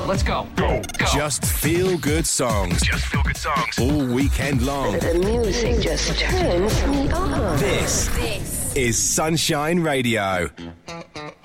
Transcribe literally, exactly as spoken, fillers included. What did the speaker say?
Let's go. Go. Go. Just feel good songs. Just feel good songs. All weekend long. The music just turns me on. This, This is Sunshine Radio.